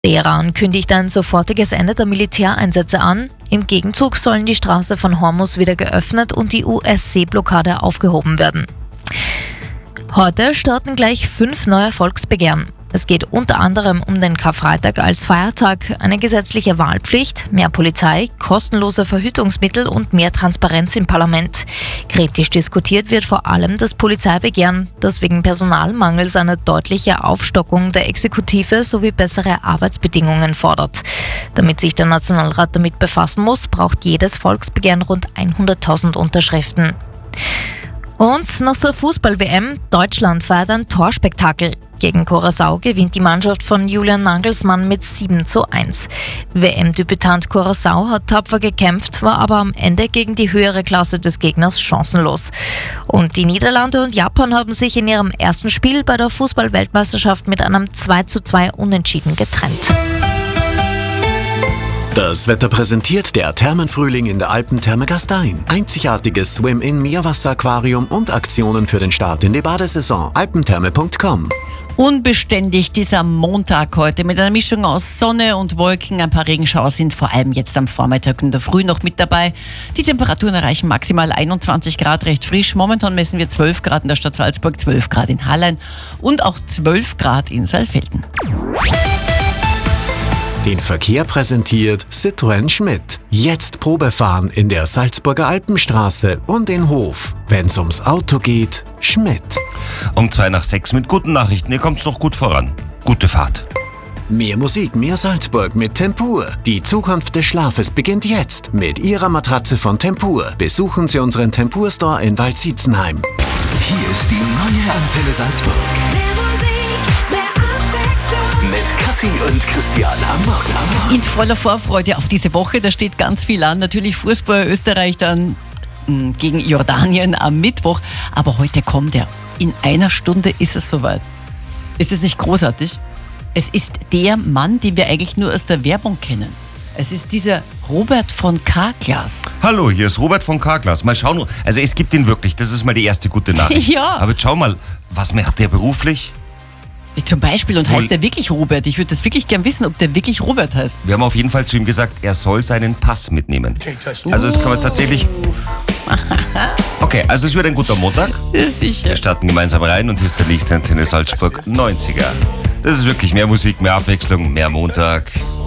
Der Iran kündigt ein sofortiges Ende der Militäreinsätze an. Im Gegenzug sollen die Straße von Hormuz wieder geöffnet und die US-Seeblockade aufgehoben werden. Heute starten gleich 5 neue Volksbegehren. Es geht unter anderem um den Karfreitag als Feiertag, eine gesetzliche Wahlpflicht, mehr Polizei, kostenlose Verhütungsmittel und mehr Transparenz im Parlament. Kritisch diskutiert wird vor allem das Polizeibegehren, das wegen Personalmangels eine deutliche Aufstockung der Exekutive sowie bessere Arbeitsbedingungen fordert. Damit sich der Nationalrat damit befassen muss, braucht jedes Volksbegehren rund 100.000 Unterschriften. Und noch zur Fußball-WM. Deutschland feiert ein Torspektakel. Gegen Curaçao gewinnt die Mannschaft von Julian Nagelsmann mit 7:1. WM-Debütant Curaçao hat tapfer gekämpft, war aber am Ende gegen die höhere Klasse des Gegners chancenlos. Und die Niederlande und Japan haben sich in ihrem ersten Spiel bei der Fußball-Weltmeisterschaft mit einem 2:2 Unentschieden getrennt. Das Wetter präsentiert der Thermenfrühling in der Alpentherme Gastein. Einzigartiges Swim-In-Meerwasseraquarium und Aktionen für den Start in die Badesaison. alpentherme.com. Unbeständig dieser Montag heute mit einer Mischung aus Sonne und Wolken. Ein paar Regenschauer sind vor allem jetzt am Vormittag und in der Früh noch mit dabei. Die Temperaturen erreichen maximal 21 Grad, recht frisch. Momentan messen wir 12 Grad in der Stadt Salzburg, 12 Grad in Hallein und auch 12 Grad in Saalfelden. Den Verkehr präsentiert Citroën Schmidt. Jetzt Probefahren in der Salzburger Alpenstraße und in Hof. Wenn's ums Auto geht, Schmidt. Um 5:02 mit guten Nachrichten. Ihr kommt's noch gut voran. Gute Fahrt. Mehr Musik, mehr Salzburg mit Tempur. Die Zukunft des Schlafes beginnt jetzt mit Ihrer Matratze von Tempur. Besuchen Sie unseren Tempur-Store in Waldsietzenheim. Hier ist die neue Antenne Salzburg. Mit Kathi und Christian am Morgen. In voller Vorfreude auf diese Woche, da steht ganz viel an. Natürlich Fußball Österreich dann gegen Jordanien am Mittwoch. Aber heute kommt er. In einer Stunde ist es soweit. Ist es nicht großartig? Es ist der Mann, den wir eigentlich nur aus der Werbung kennen. Es ist dieser Robert von Karglas. Hallo, hier ist Robert von Karglas. Mal schauen, also es gibt ihn wirklich. Das ist mal die erste gute Nachricht. Ja. Aber jetzt schau mal, was macht der beruflich? Zum Beispiel, und heißt der wirklich Robert? Ich würde das wirklich gern wissen, ob der wirklich Robert heißt. Wir haben auf jeden Fall zu ihm gesagt, er soll seinen Pass mitnehmen. Also es kann man tatsächlich... Okay, also es wird ein guter Montag. Ja, sicher. Wir starten gemeinsam rein und hier ist der nächste Antenne Salzburg 90er. Das ist wirklich mehr Musik, mehr Abwechslung, mehr Montag.